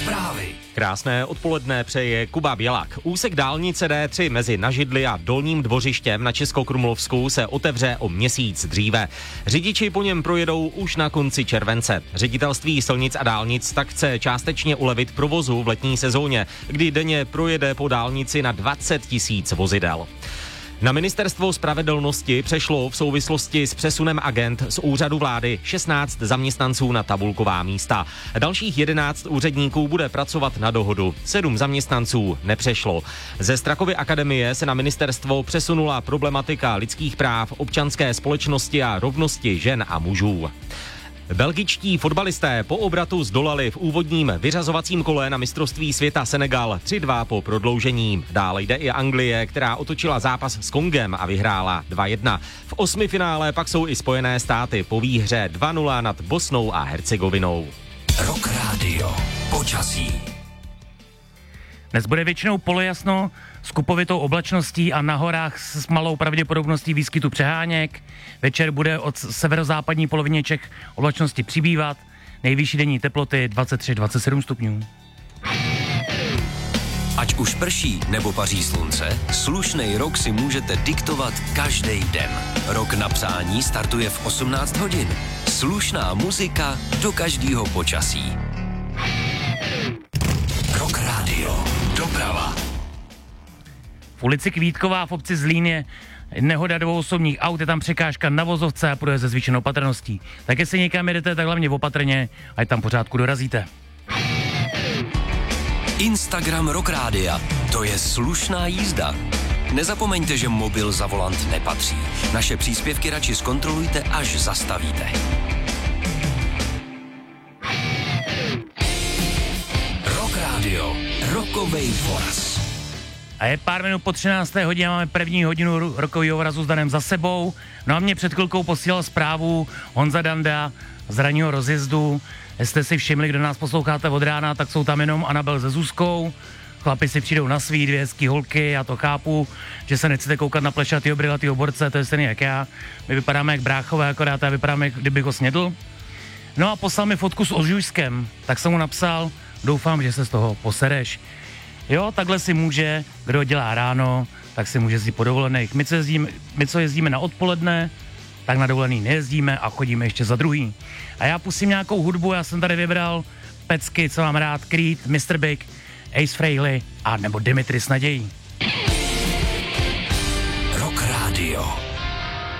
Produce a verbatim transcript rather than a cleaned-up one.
Zprávy. Krásné odpoledne přeje Kuba Bělak. Úsek dálnice D tři mezi Nažidly a Dolním Dvořištěm na Českokrumlovsku se otevře o měsíc dříve. Řidiči po něm projedou už na konci července. Ředitelství silnic a dálnic tak chce částečně ulevit provozu v letní sezóně, kdy denně projede po dálnici na dvacet tisíc vozidel. Na ministerstvo spravedlnosti přešlo v souvislosti s přesunem agent z úřadu vlády šestnáct zaměstnanců na tabulková místa. Dalších jedenáct úředníků bude pracovat na dohodu. Sedm zaměstnanců nepřešlo. Ze Strakovy akademie se na ministerstvo přesunula problematika lidských práv, občanské společnosti a rovnosti žen a mužů. Belgičtí fotbalisté po obratu zdolali v úvodním vyřazovacím kole na mistrovství světa Senegal tři dva po prodloužení. Dále jde i Anglie, která otočila zápas s Kongem a vyhrála dva jedna. V osmifinále pak jsou i Spojené státy po výhře dva nula nad Bosnou a Hercegovinou. Rock Radio. Počasí. Dnes bude většinou polojasno s kupovitou oblačností a na horách s malou pravděpodobností výskytu přeháněk. Večer bude od severozápadní polovině Čech oblačnosti přibývat. Nejvyšší denní teploty dvacet tři až dvacet sedm stupňů. Ať už prší nebo paří slunce, slušnej rok si můžete diktovat každý den. Rok na přání startuje v osmnáct hodin. Slušná muzika do každého počasí. Rock Radio. Doprava. V ulici Kvítková v obci Zlín je nehoda dvou osobních aut, je tam překážka na vozovce a půjde se zvýšenou opatrností. Tak jestli někam jedete, tak hlavně opatrně, ať tam pořádku dorazíte. Instagram Rock Rádia. To je slušná jízda. Nezapomeňte, že mobil za volant nepatří. Naše příspěvky radši zkontrolujte, až zastavíte. Rock Radio. Rokovej voraz. A je pár minut po třinácté hodině, máme první hodinu rokového vorazu s Danem za sebou. No a mě před chvilkou posílal zprávu Honza Danda z ranního rozjezdu. Jestli jste si všimli, kdo nás posloucháte od rána, tak jsou tam jenom Anabel se Zuzkou. Chlapi si přijdou na svý, dvě hezký holky, já to chápu, že se nechcete koukat na plešatýho brilatýho borce, to je stejný jak já. My vypadáme jak bráchové, akorát já vypadám, jak kdybych ho snědl. No a poslal mi fotku s Ožujskem, tak jsem mu napsal, doufám, že se z toho posereš. Jo, takhle si může, kdo dělá ráno, tak si může jezdit po dovolených. My co, jezdíme, my, co jezdíme na odpoledne, tak na dovolený nejezdíme a chodíme ještě za druhý. A já pustím nějakou hudbu, já jsem tady vybral pecky, co mám rád, Creed, mister Big, Ace Frehley a nebo Dimitri s nadějí.